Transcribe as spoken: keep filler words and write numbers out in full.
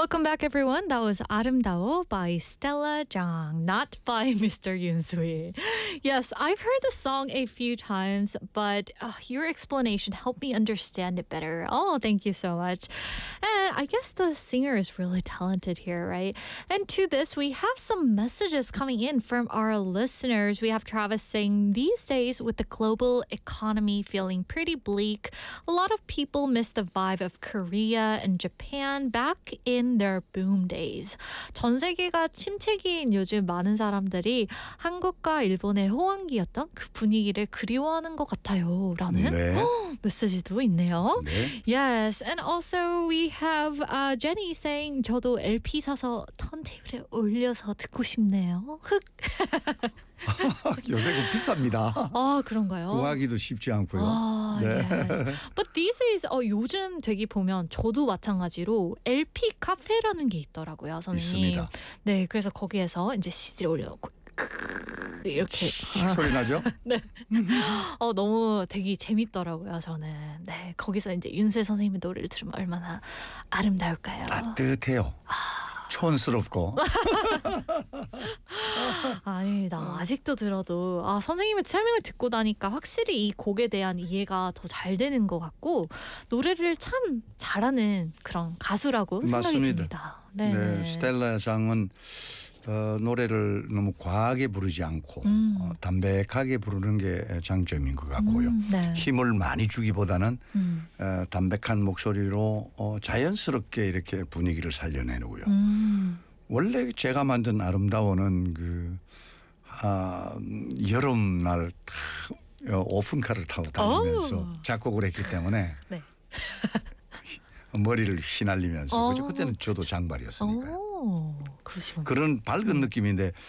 Welcome back, everyone. That was 아름다워 by Stella Jang, not by Mister Yoon Sui. Yes, I've heard the song a few times, but uh, your explanation helped me understand it better. Oh, thank you so much. And I guess the singer is really talented here, right? And to this, we have some messages coming in from our listeners. We have Travis saying, these days, with the global economy feeling pretty bleak, a lot of people miss the vibe of Korea and Japan back in their boom days. 전 세계가 침체기인 요즘 많은 사람들이 한국과 일본의 호황기였던 그 분위기를 그리워하는 것 같아요. 라는 네. 허, 메시지도 있네요. 네. Yes, and also we have uh, Jenny saying 저도 엘피 사서 턴테이블에 올려서 듣고 싶네요. 흑. 요새 그 비쌉니다. 아, 그런가요? 구하기도 쉽지 않고요. 아, 네. yes. But these days, 어, 요즘 되게 보면 저도 마찬가지로 엘피 카페라는 게 있더라고요, 선생님. 있습니다. 네, 그래서 거기에서 이제 씨디를 올려놓고 이렇게 소리 나죠? 네. 어, 너무 되게 재밌더라고요, 저는. 네, 거기서 이제 윤수일 선생님의 노래를 들으면 얼마나 아름다울까요? 따뜻해요. 촌스럽고. 아닙니다. 아직도 들어도 아, 선생님의 설명을 듣고 나니까 확실히 이 곡에 대한 이해가 더 잘 되는 것 같고 노래를 참 잘하는 그런 가수라고 생각이 맞습니다. 듭니다. 네. 네, 스텔라 장은 어, 노래를 너무 과하게 부르지 않고 음. 어, 담백하게 부르는 게 장점인 것 같고요. 음, 네. 힘을 많이 주기보다는 음. 어, 담백한 목소리로 어, 자연스럽게 이렇게 분위기를 살려내고요. 음. 원래 제가 만든 아름다워는 그 아, 여름날 다 오픈카를 타고 다니면서 오. 작곡을 했기 때문에 네. 머리를 휘날리면서 어. 그죠? 그때는 저도 장발이었으니까요. 오, 그러시군요. 그런 밝은 느낌인데